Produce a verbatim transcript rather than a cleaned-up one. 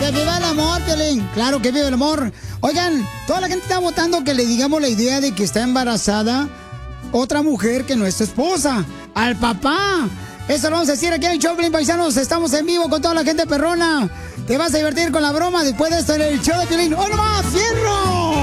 Que viva el amor, Piolín. Claro que viva el amor. Oigan, toda la gente está votando que le digamos la idea de que está embarazada otra mujer que no es su esposa. Al papá. Eso lo vamos a decir aquí en el show, Piolín, paisanos. Estamos en vivo con toda la gente perrona. Te vas a divertir con la broma después de esto en el show de Piolín. ¡Oh, no más! ¡Fierro!